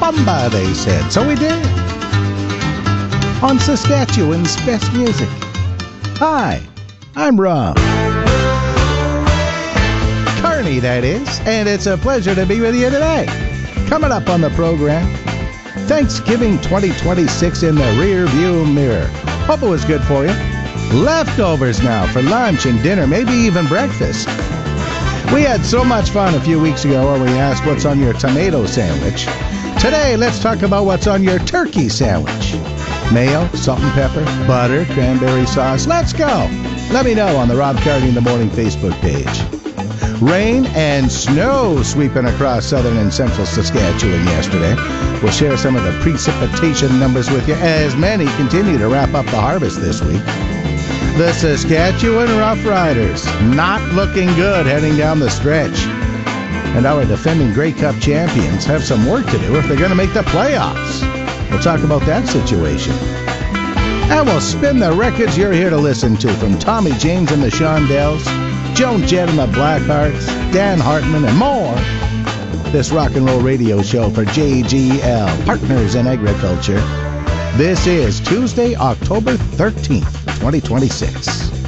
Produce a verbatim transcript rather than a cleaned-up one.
rumba, they said. So we did. On Saskatchewan's best music. Hi, I'm Rob. Kearney, that is. And it's a pleasure to be with you today. Coming up on the program, Thanksgiving twenty twenty-six in the rear view mirror. Hope it was good for you. Leftovers now for lunch and dinner, maybe even breakfast. We had so much fun a few weeks ago when we asked what's on your tomato sandwich. Today, let's talk about what's on your turkey sandwich. Mayo, salt and pepper, butter, cranberry sauce. Let's go. Let me know on the Rob Kearney in the Morning Facebook page. Rain and snow sweeping across southern and central Saskatchewan yesterday. We'll share some of the precipitation numbers with you as many continue to wrap up the harvest this week. The Saskatchewan Roughriders not looking good heading down the stretch. And our defending Grey Cup champions have some work to do if they're going to make the playoffs. We'll talk about that situation. And we'll spin the records you're here to listen to from Tommy James and the Shondells, Joan Jett and the Blackhearts, Dan Hartman, and more. This rock and roll radio show for J G L, Partners in Agriculture. This is Tuesday, October thirteenth, twenty twenty-six.